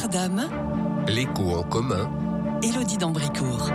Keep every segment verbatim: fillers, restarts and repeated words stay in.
Dame, L'écho en commun, Élodie d'Ambricourt.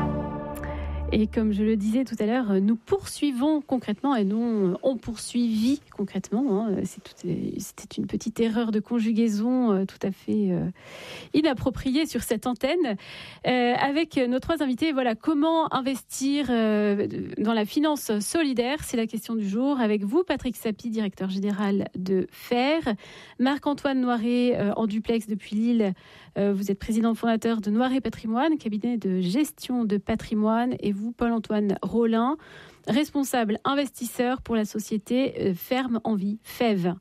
Et comme je le disais tout à l'heure, nous poursuivons concrètement, et non on poursuivit concrètement. Hein. C'est tout, c'était une petite erreur de conjugaison tout à fait euh, inappropriée sur cette antenne. Euh, avec nos trois invités, voilà, comment investir euh, dans la finance solidaire, c'est la question du jour. Avec vous, Patrick Sapie, directeur général de F E R, Marc-Antoine Noiret, euh, en duplex depuis Lille. Euh, vous êtes président fondateur de Noiret Patrimoine, cabinet de gestion de patrimoine, et vous, Paul-Antoine Rollin, responsable investisseur pour la société Ferme Envie, F E V.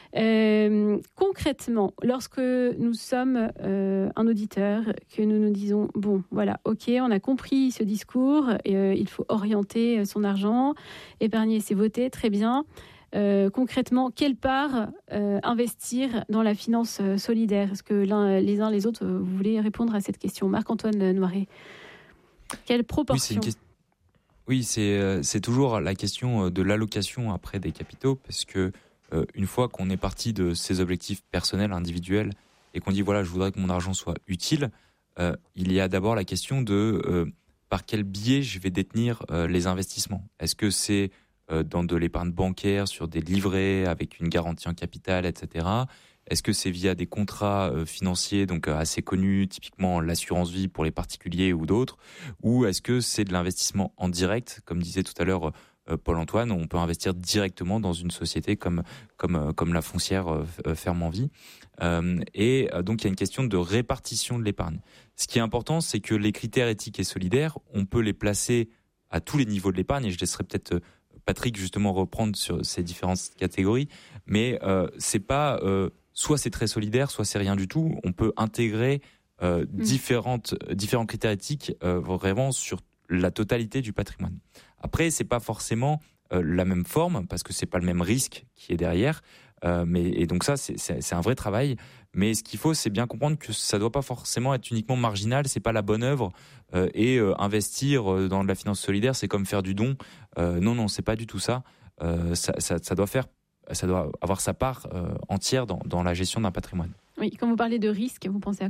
Euh, concrètement, lorsque nous sommes euh, un auditeur, que nous nous disons, bon, voilà, ok, on a compris ce discours, et, euh, il faut orienter son argent, épargner, c'est voter, très bien. Euh, concrètement, quelle part euh, investir dans la finance euh, solidaire ? Est-ce que l'un, les uns les autres, vous voulez répondre à cette question ? Marc-Antoine Noiret, quelle proportion ? Oui, c'est, une question... oui c'est, euh, c'est toujours la question de l'allocation après des capitaux, parce que euh, une fois qu'on est parti de ses objectifs personnels, individuels, et qu'on dit voilà, je voudrais que mon argent soit utile, euh, il y a d'abord la question de euh, par quel biais je vais détenir euh, les investissements. Est-ce que c'est dans de l'épargne bancaire, sur des livrets avec une garantie en capital, et cetera. Est-ce que c'est via des contrats financiers, donc assez connus, typiquement l'assurance vie pour les particuliers ou d'autres, ou est-ce que c'est de l'investissement en direct, comme disait tout à l'heure Paul-Antoine, on peut investir directement dans une société comme comme comme la foncière Ferme Envie. Euh, et donc il y a une question de répartition de l'épargne. Ce qui est important, c'est que les critères éthiques et solidaires, on peut les placer à tous les niveaux de l'épargne, et je laisserai peut-être Patrick justement reprendre sur ces différentes catégories, mais euh, c'est pas euh, soit c'est très solidaire, soit c'est rien du tout. On peut intégrer euh, mmh. différentes différents critères éthiques euh, vraiment sur la totalité du patrimoine. Après, c'est pas forcément euh, la même forme parce que c'est pas le même risque qui est derrière. Euh, mais et donc ça, c'est, c'est, c'est un vrai travail. Mais ce qu'il faut, c'est bien comprendre que ça doit pas forcément être uniquement marginal. C'est pas la bonne œuvre. Euh, et euh, investir dans de la finance solidaire, c'est comme faire du don. Euh, non, non, c'est pas du tout ça. Euh, ça, ça. Ça doit faire, ça doit avoir sa part euh, entière dans, dans la gestion d'un patrimoine. Oui, quand vous parlez de risque, vous pensez à